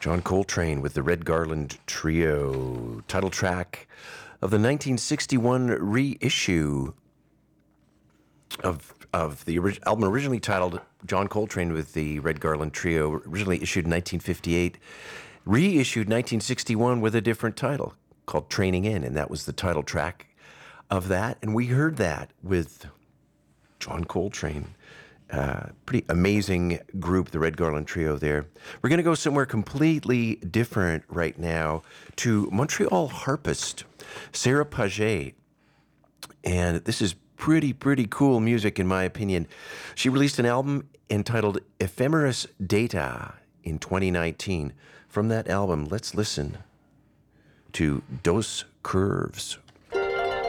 John Coltrane with the Red Garland Trio, title track of the 1961 reissue of the album, originally titled John Coltrane with the Red Garland Trio, originally issued in 1958, reissued 1961 with a different title called Training In, and that was the title track of that. And we heard that with John Coltrane. Pretty amazing group, the Red Garland Trio there. We're going to go somewhere completely different right now to Montreal harpist Sarah Pagé. And this is pretty cool music in my opinion. She released an album entitled Ephemeris Data in 2019. From that album, let's listen to Dos Curves.